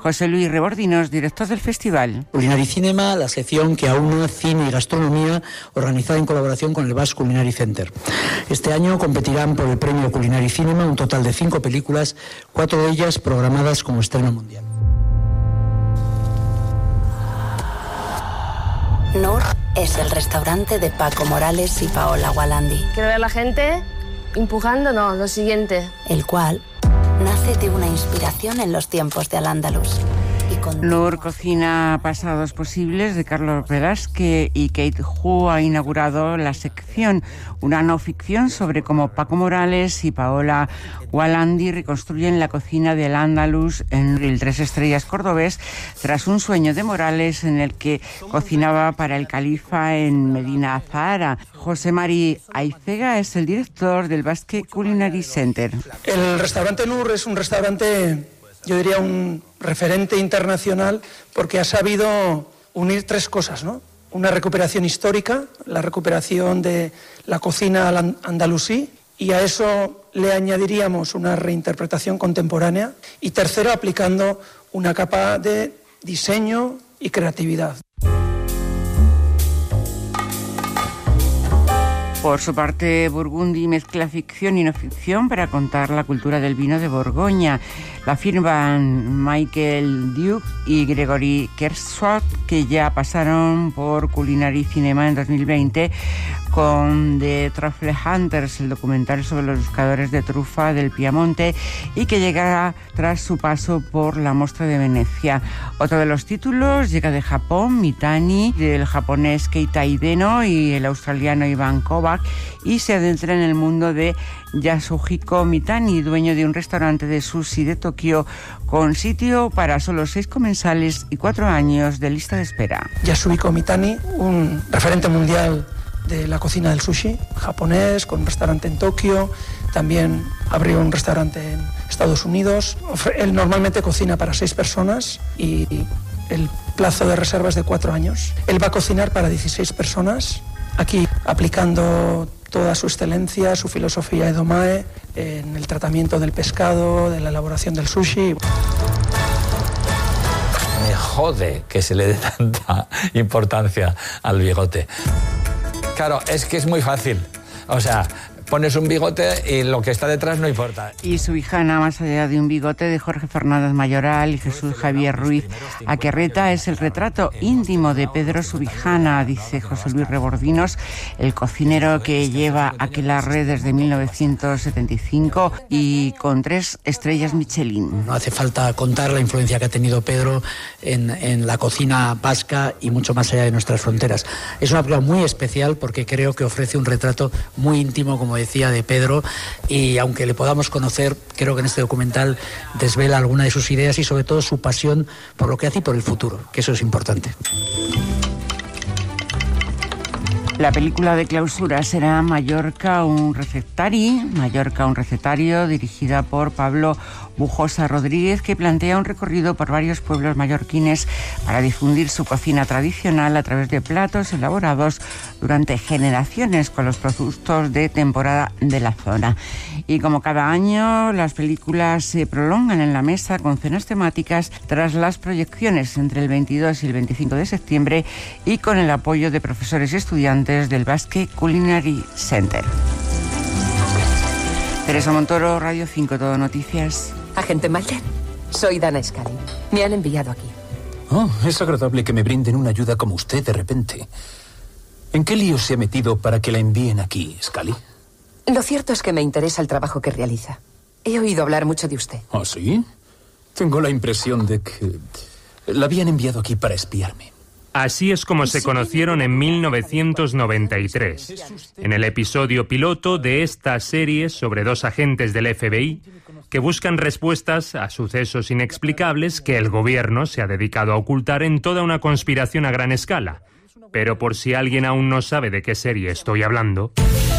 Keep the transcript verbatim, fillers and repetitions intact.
José Luis Rebordinos, director del festival. Culinary Cinema, la sección que aúna cine y gastronomía, organizada en colaboración con el Basque Culinary Center. Este año competirán por el premio Culinary Cinema un total de cinco películas, cuatro de ellas programadas como estreno mundial. Nur es el restaurante de Paco Morales y Paola Gualandi. Quiero ver a la gente empujando, no, lo siguiente. El cual nace de una inspiración en los tiempos de Al-Ándalus. Nur cocina pasados posibles de Carlos Velázquez y Kate Hu ha inaugurado la sección, una no ficción sobre cómo Paco Morales y Paola Gualandi reconstruyen la cocina del Al-Ándalus en el Tres Estrellas cordobés tras un sueño de Morales en el que cocinaba para el califa en Medina Azahara. José Mari Aizega es el director del Basque Culinary Center. El restaurante Nur es un restaurante, yo diría un referente internacional, porque ha sabido unir tres cosas, ¿no? Una recuperación histórica, la recuperación de la cocina andalusí, y a eso le añadiríamos una reinterpretación contemporánea, y tercero, aplicando una capa de diseño y creatividad. Por su parte, Burgundy mezcla ficción y no ficción para contar la cultura del vino de Borgoña. La firman Michael Duke y Gregory Kerswat, que ya pasaron por Culinary Cinema en dos mil veinte con The Truffle Hunters, el documental sobre los buscadores de trufa del Piamonte, y que llegará tras su paso por la Mostra de Venecia. Otro de los títulos llega de Japón, Mitani, del japonés Keita Hideno y el australiano Ivan Kovac, y se adentra en el mundo de Yasuhiko Mitani, dueño de un restaurante de sushi de Tokio con sitio para solo seis comensales y cuatro años de lista de espera. Yasuhiko Mitani, un referente mundial de la cocina del sushi japonés, con un restaurante en Tokio, también abrió un restaurante en Estados Unidos. Él normalmente cocina para seis personas y el plazo de reserva es de cuatro años. Él va a cocinar para dieciséis personas, aquí aplicando toda su excelencia, su filosofía Edomae, en el tratamiento del pescado, de la elaboración del sushi. Me jode que se le dé tanta importancia al bigote. Claro, es que es muy fácil. O sea, pones un bigote y lo que está detrás no importa. Y su hijana, más allá de un bigote, de Jorge Fernández Mayoral y Jesús Javier Ruiz Aquerreta, es el retrato íntimo de Pedro Subijana, dice José Luis Rebordinos, el cocinero que lleva aquelarre desde mil novecientos setenta y cinco y con tres estrellas Michelin. No hace falta contar la influencia que ha tenido Pedro en, en la cocina vasca y mucho más allá de nuestras fronteras. Es una película muy especial porque creo que ofrece un retrato muy íntimo, como decía, de Pedro, y aunque le podamos conocer, creo que en este documental desvela alguna de sus ideas y sobre todo su pasión por lo que hace y por el futuro, que eso es importante. La película de clausura será Mallorca un recetari, Mallorca un recetario, dirigida por Pablo Bujosa Rodríguez, que plantea un recorrido por varios pueblos mallorquines para difundir su cocina tradicional a través de platos elaborados durante generaciones con los productos de temporada de la zona. Y como cada año, las películas se prolongan en la mesa con cenas temáticas tras las proyecciones entre el veintidós y el veinticinco de septiembre y con el apoyo de profesores y estudiantes del Basque Culinary Center. Teresa Montoro, Radio cinco, Todo Noticias. Agente Mulder, soy Dana Scully. Me han enviado aquí. Oh, es agradable que me brinden una ayuda como usted de repente. ¿En qué lío se ha metido para que la envíen aquí, Scully? Lo cierto es que me interesa el trabajo que realiza. He oído hablar mucho de usted. ¿Ah, sí? Tengo la impresión de que la habían enviado aquí para espiarme. Así es como se conocieron en mil novecientos noventa y tres, en el episodio piloto de esta serie sobre dos agentes del F B I que buscan respuestas a sucesos inexplicables que el gobierno se ha dedicado a ocultar en toda una conspiración a gran escala. Pero por si alguien aún no sabe de qué serie estoy hablando...